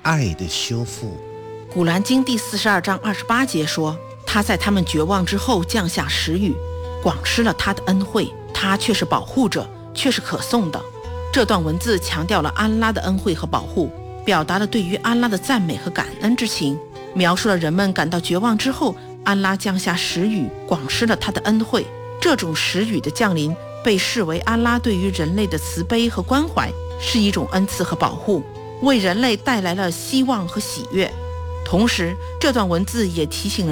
爱的修复。 古兰经第42章28节说，他在他们绝望之后降下时雨，广施了他的恩惠，他却是保护者，却是可颂的。这段文字强调了安拉的恩惠和保护，表达了对于安拉的赞美和感恩之情，描述了人们感到绝望之后，安拉降下时雨，广施了他的恩惠。这种时雨的降临被视为安拉对于人类的慈悲和关怀，是一种恩赐和保护，为人类带来了希望和喜悦。同时，这段文字也提醒了